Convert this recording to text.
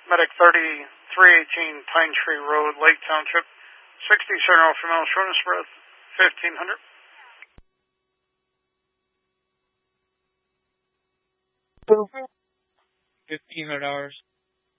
Medic 3318 Pine Tree Road, Lake Township. 60 center for mile shortness breath, 1500. $1,500.